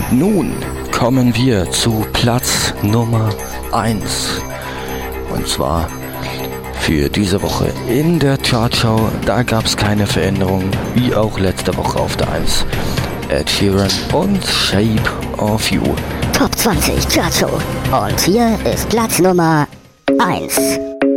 Nun kommen wir zu Platz Nummer 1. Und zwar für diese Woche in der Chartschau. Da gab es keine Veränderung, wie auch letzte Woche auf der 1. Ed Sheeran und Shape of You. Top 20 Chartshow. Und hier ist Platz Nummer 1.